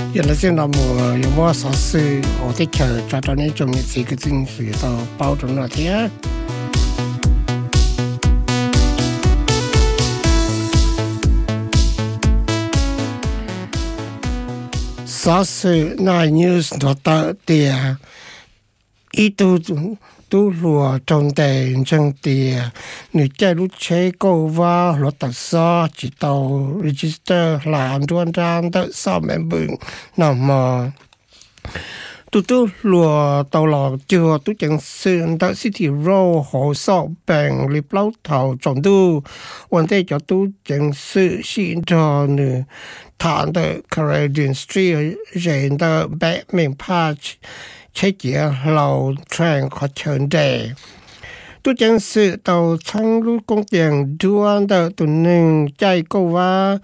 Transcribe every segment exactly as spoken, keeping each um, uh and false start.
原來先那麼有麼啥事，我的橋找到那種幾個證據到包咗那天。啥事那 news 到到啲，一度都落中地中地，你在路車高話落特沙，直到 register 藍端單得三萬半，那麼都都落到落咗都正算得 City Road 好索病裂樓頭仲都，問題就都正算先咗呢。談的 Canadian Street 人的北面 patch 車節路 train 擴張地，都正是到長路公園端的都能在高話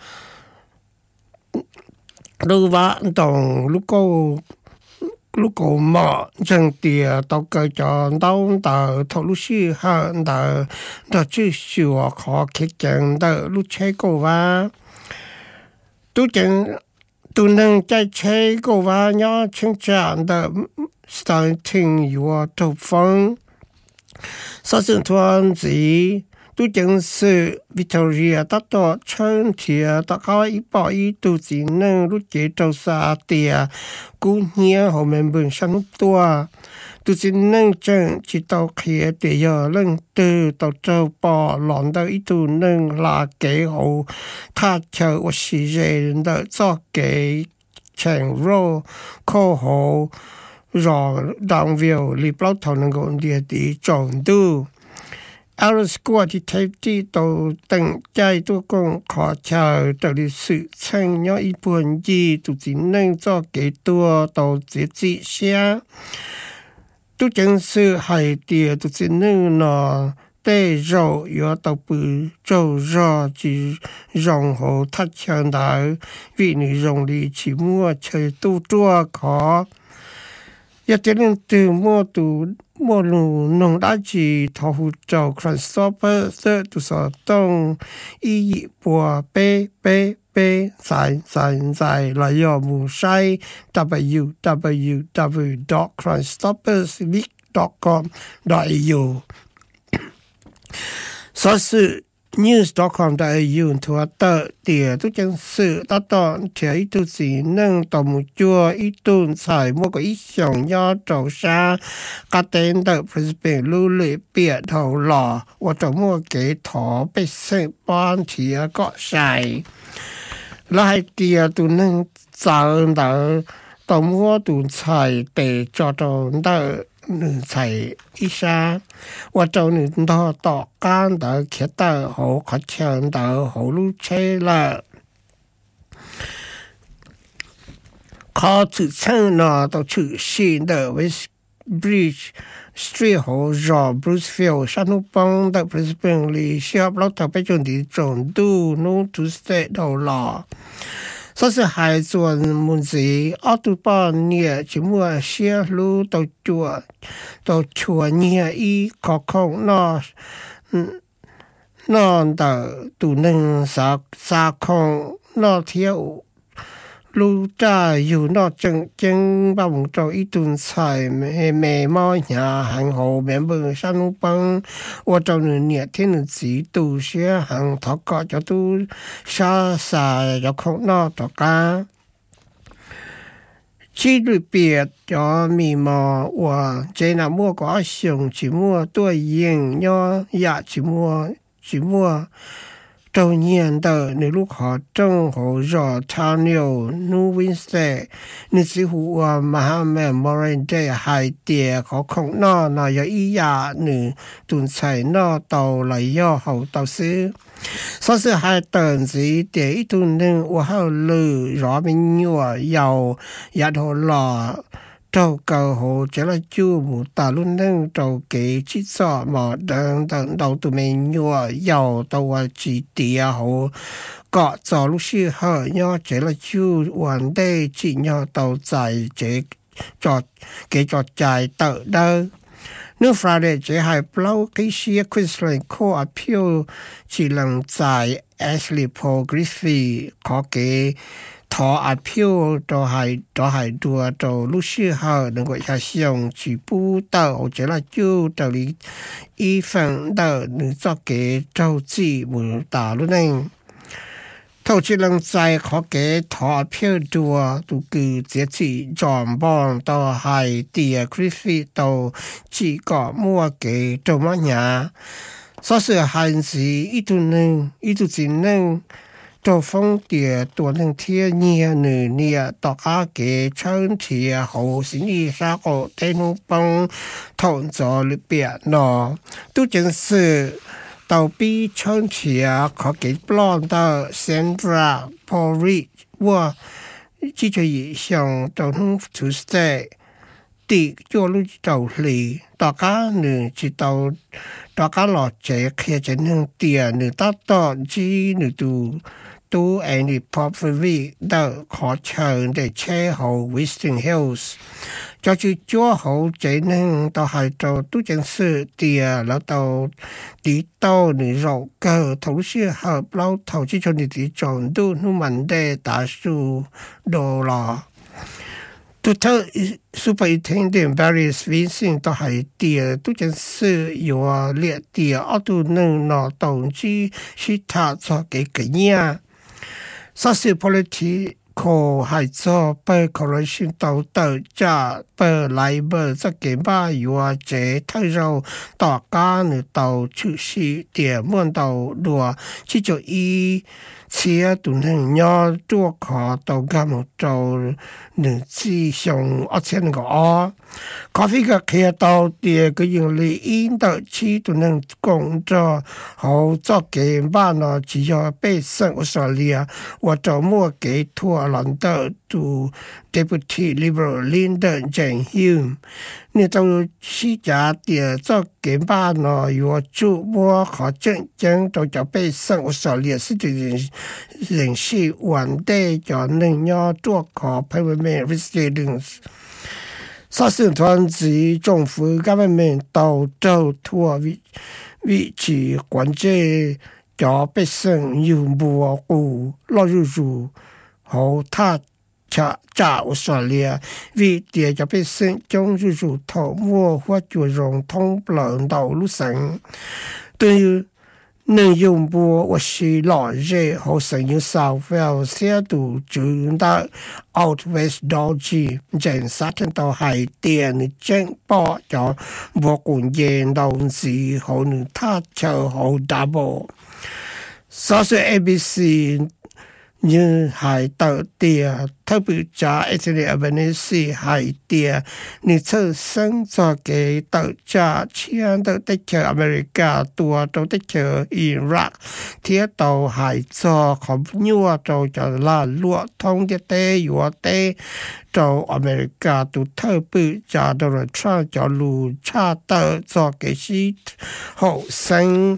路話同路高路高嘛正地到個站到到頭路西行到到至少可開正的路車高話。都正都能在車個話要成長的 starting your top phone 所以團子都正是 Victoria 得到春天大概一百一度只能都接到沙地姑娘後面本身多都只能正直到開地有人對到周報浪到一度能拉幾好他就我是人的做幾前路可好讓當 view 你不頭能夠啲啲狀都Alice 過啲睇啲到等街都講可潮到啲事情有一半二都只能做幾多到自己寫都正是係啲都只能攞地肉要到不做肉就用好他強大為你用力去摸去都多可一啲人對摸都摸路弄大起頭乎做 Christopher 都說當一波杯杯杯在在在來有無曬 w w w dot christophersweek dot com dot a u 所是 news dot com dot a u ทั่ว得啲都正是得到這一度是能到目做一頓菜某個一項要做啥家庭的 Brisbane 路裏別頭啦我就冇幾頭被食班提啊個晒來啲都能找到到某頓菜地做到得你才一下我就你到到干到開到好開槍到好路車啦靠出城了到出新的 West Bridge Street 好繞 Brucefield 山路幫到 Brisbane 里小老頭被種的種都 No to stay 到啦所以係做門子奧杜班呢全部寫路到做到做呢一個空那嗯那的都能殺殺空那條路在有那正正把我做一頓菜美美貌呀很好面本山路幫我做你天的指導些行頭個就都殺殺有空那大家ci lui biệt cho mì mò và chế là mua có xưởng chỉ mua tuổi yên nho dạ chỉ mua chỉ mua đầu nhiên的你如果正好热潮流努温塞你似乎我马上 Memorial Day 海地可空那那有一呀你顿菜那到来要好到是所以還等住第一頓呢我好累熱面藥又一號啦到夠好這來就冇大陸呢到幾次咗嘛等等到度面藥又到我自己啊好各做路時候要這來就原地只要到在這做幾做在到到New Friday 這係不嬲幾時 Queensland Court Appeal 只能在 Ashley Paul Griffith 嗰幾 thọ à phiêu cho hai cho hai đùa cho lúc xưa họ đừng gọi là dùng chỉ bu tờ hoặc者là chú cho lý ý phần tờ đừng cho cái trâu chỉ muốn tả luôn này thầu chỉ lần在可嘅投票度都佢這次狀幫到係啲 Griffith 到自個摸嘅做乜嘢？所以係時呢度呢，呢度前呢做風啲多能天熱呢呢，大家嘅春天好先至三個天崩同咗裏邊咯，都正是。到比春天可給不到 Sandra Porridge 我記住以上到通 Tuesday 啲做路到嚟大家呢知道大家落這其實呢啲呢得到知呢度都 any property 到可長的車號 Western Hills就住做好這呢都係做都正是啲然後啲到你肉個同時合撈投資咗你啲狀都都問題大數到啦都睇 superintendent various vincent 都係啲都正是有啊列啲我都能攞動機是他做嘅嘅嘢social policy ko hai cho per correction tàu tàu cha per labor za ke ba yua je thai rau ta ka ne tàu chu si tie mon tàu lua chi cho i chia tu nên nhau tua khó tàu ga một tàu nửa chi xong ở trên gõ có phải cái kia tàu thì cái những lý in tàu chi tu nên công cho hậu cho cái ba nó chỉ cho bây giờ Australia và cho mua cái thua lần tàu tu Deputy Liberal Lyndon Jane Hume nên tàu chi trả tiền cho cái ba nó và chủ mua khó chân chân tàu cho bây giờ Australia sẽ人是稳定就能要做好 permanent residence 所以团结政府 government 到州托位位置关键就百姓有无顾落入住好他恰恰我说了为的就百姓将入住头摸或就融通不能道路上对于能用不我是老热和成有少fel寫到轉到 Out West Dodgy 正殺聽到係電正波咗冇管嘢到時可能他就好大波所以 A B C như hải tàu tiền特別在 Anthony Albanese 海tiền 你出生咗嘅特價錢到得去 America 多到得去 Iraq 鐵道係咗咁樣就就啦落通啲地有地到 America 都特別在到嚟穿咗路差到咗嘅是後生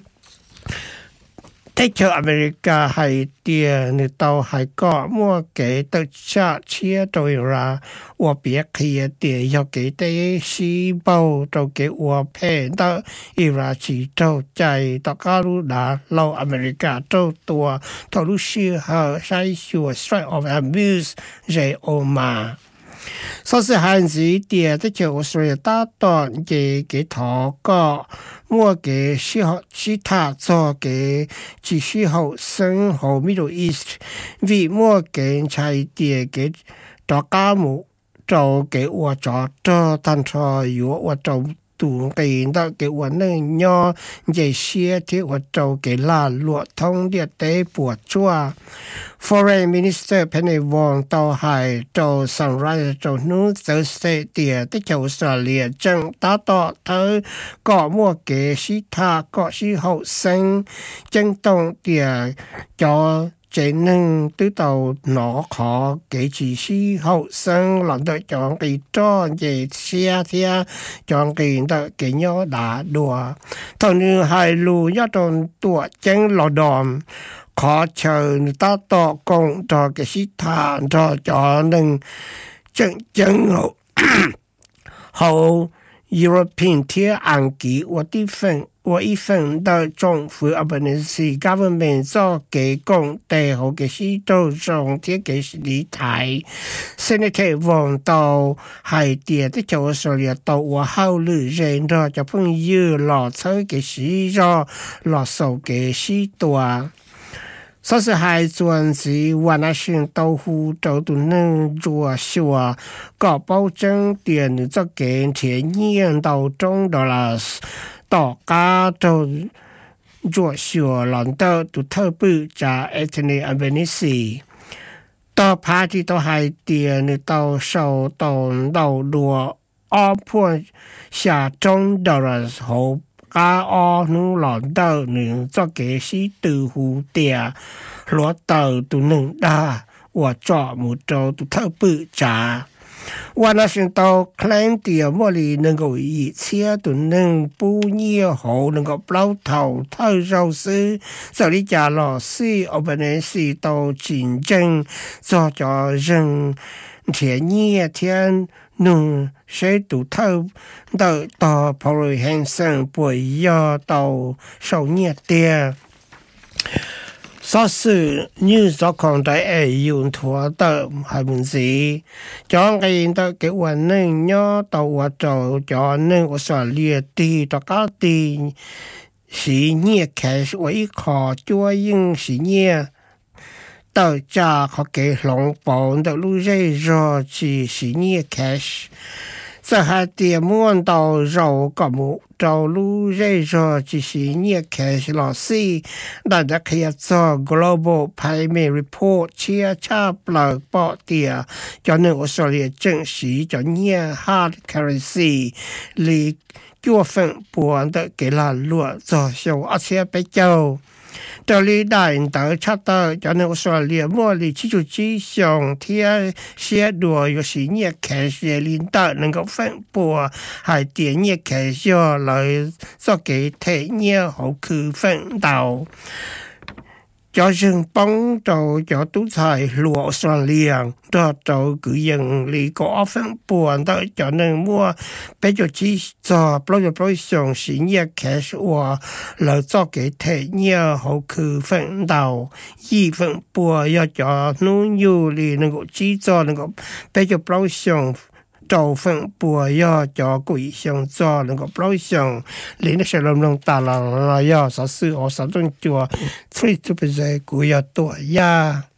Take to America 係啲你到係個摸幾多車車對啦，我別佢啲有幾多細胞就幾我平到伊拉起就在大家都拿老 America 做多，頭路時候使少 strike of abuse 在歐馬。所以限時啲即係我所以打斷嘅嘅頭個，我嘅時候其他做嘅只需後生後 Middle East， 為我嘅才啲嘅大家冇做嘅我做做，但係如果我做杜嘅得嘅我能要這些啲我做嘅啦，落通啲地撥咗。Foreign Minister Penny Wong 都係做 Sunrise 做 New Thursday 啲的就係列正打到佢個麼嘅其他個時候生正當啲咗只能得到攞可幾次時候生諗到將佢裝嘅車車將佢得幾樣打落同樣係路一段多正落檔ขอเชิญตาต่อกงต่อกิจการต่อจอหนึ่งจึงจึงเขาเขา European 贴安吉我的份我一份的政府阿本是 government 做给公大好嘅事都上贴嘅是理台 Senator 王到係啲的就所列到我考慮人咗就朋友落車嘅事咗落手嘅事多所以係專是話那些豆腐就都能做少個保證電作嘅天然到中到啦大家都做少人都都特別就 ethnic Albanese 到 party 都係電到手到到落二盤下中到啦好家我努人都能做嘅事豆腐店攞豆都能打我做唔做都特別渣我那想到 claim 啲乜嘢能夠以前都能補嘢好能夠包頭頭肉絲就呢家老師我本來是到真正做咗人天熱天弄水都透到到普瑞先生不要到受熱啲所以你所講的係用錯的係唔係將個人的給我能要到我做咗能我所列的大家的是熱開始我一考就應是熱到家佢嘅龍幫的路線咗只是熱開始這係點樣到肉咁到路線咗只是熱開始老師大家可以做 global primary report 切差落報啲就能我所列證實就熱 hard currency 嚟叫分半的給啦落做上而且比較到你大人到差到就能我所列莫里基礎之上貼寫落有時熱開始領導能夠分佈係點熱開始來做給體熱好區分到就算幫到就都係落上量到到佢用你個分半到就能摸比較之做不如不上時熱開始話來做給體熱好區分到一分半要就能有你能夠制作能夠比較不上做分半要就貴上做能夠不上你那些能能大人啦要實施我實中做所以就不是貴要多呀